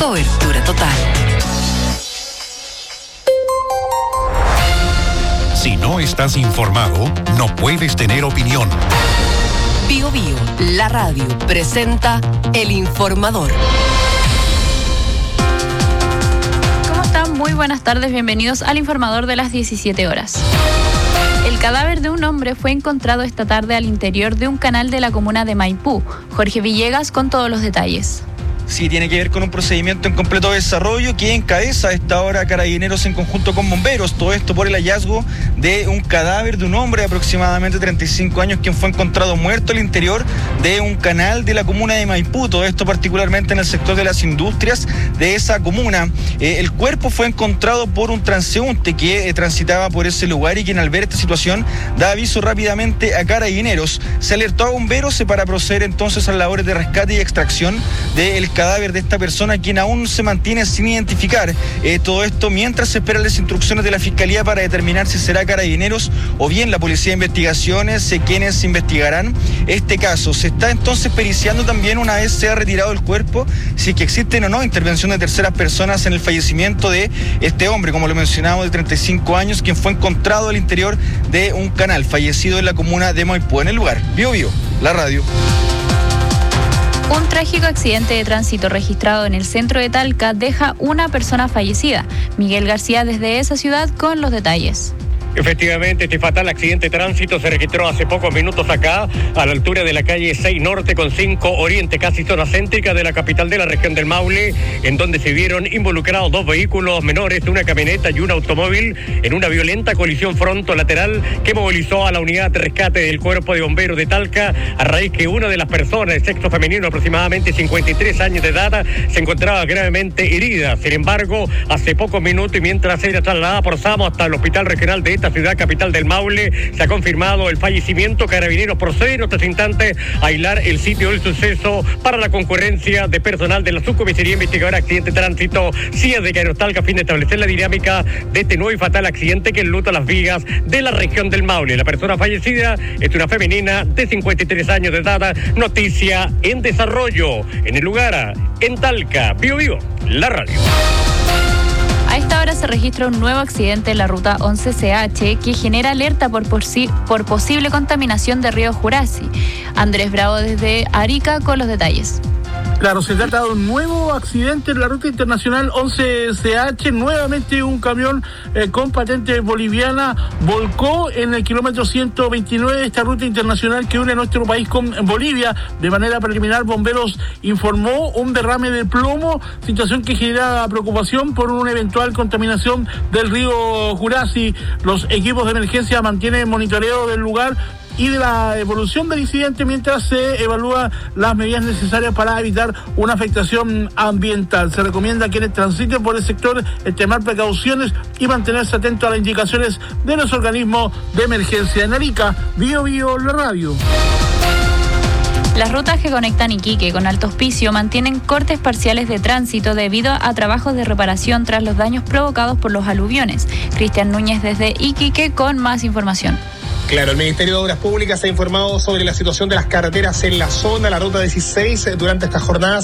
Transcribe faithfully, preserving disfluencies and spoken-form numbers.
Cobertura total. Si no estás informado, no puedes tener opinión. Bio Bio, la radio, presenta El Informador. ¿Cómo están? Muy buenas tardes, bienvenidos al Informador de las diecisiete horas. El cadáver de un hombre fue encontrado esta tarde al interior de un canal de la comuna de Maipú. Jorge Villegas con todos los detalles. Sí, tiene que ver con un procedimiento en completo desarrollo que encabeza a esta hora Carabineros en conjunto con bomberos. Todo esto por el hallazgo de un cadáver de un hombre de aproximadamente treinta y cinco años quien fue encontrado muerto al interior de un canal de la comuna de Maipú. Todo esto particularmente en el sector de las industrias de esa comuna. Eh, el cuerpo fue encontrado por un transeúnte que eh, transitaba por ese lugar y quien al ver esta situación da aviso rápidamente a Carabineros. Se alertó a bomberos para proceder entonces a las labores de rescate y extracción del cadáver de esta persona, quien aún se mantiene sin identificar. Eh, todo esto mientras se esperan las instrucciones de la Fiscalía para determinar si será Carabineros o bien la Policía de Investigaciones eh, quienes investigarán este caso. Se está entonces periciando también, una vez se ha retirado el cuerpo, si es que existen o no intervención de terceras personas en el fallecimiento de este hombre, como lo mencionamos, de treinta y cinco años, quien fue encontrado al interior de un canal, fallecido en la comuna de Maipú. En el lugar, Bio Bio, la radio. Un trágico accidente de tránsito registrado en el centro de Talca deja una persona fallecida. Miguel García desde esa ciudad con los detalles. Efectivamente, este fatal accidente de tránsito se registró hace pocos minutos acá, a la altura de la calle seis Norte con cinco Oriente, casi zona céntrica de la capital de la región del Maule, en donde se vieron involucrados dos vehículos menores, una camioneta y un automóvil, en una violenta colisión fronto-lateral que movilizó a la unidad de rescate del Cuerpo de Bomberos de Talca, a raíz que una de las personas de sexo femenino, aproximadamente cincuenta y tres años de edad, se encontraba gravemente herida. Sin embargo, hace pocos minutos y mientras era trasladada por SAMO hasta el Hospital Regional de esta ciudad capital del Maule, se ha confirmado el fallecimiento. Carabineros procede en estos instantes a aislar el sitio del suceso para la concurrencia de personal de la Subcomisaría Investigadora de Accidente de Tránsito C I A de Carabineros Talca, a fin de establecer la dinámica de este nuevo y fatal accidente que enluta las vías de la región del Maule. La persona fallecida es una femenina de cincuenta y tres años de edad. Noticia en desarrollo en el lugar, en Talca. Bio Bio, la radio. A esta hora se registra un nuevo accidente en la ruta once C H que genera alerta por, posi- por posible contaminación de río Jurasi. Andrés Bravo desde Arica con los detalles. Claro, se trata de un nuevo accidente en la ruta internacional once C H. Nuevamente un camión eh, con patente boliviana volcó en el kilómetro ciento veintinueve de esta ruta internacional que une nuestro país con Bolivia. De manera preliminar, bomberos informó un derrame de plomo, situación que genera preocupación por una eventual contaminación del río Jurasi. Los equipos de emergencia mantienen monitoreo del lugar y de la evolución del incidente mientras se evalúan las medidas necesarias para evitar una afectación ambiental. Se recomienda a quienes transiten por el sector extremar precauciones y mantenerse atentos a las indicaciones de los organismos de emergencia. En Arica, Bio Bio, la radio. Las rutas que conectan Iquique con Alto Hospicio mantienen cortes parciales de tránsito debido a trabajos de reparación tras los daños provocados por los aluviones. Cristian Núñez desde Iquique con más información. Claro, el Ministerio de Obras Públicas ha informado sobre la situación de las carreteras en la zona, la ruta dieciséis, durante esta jornada.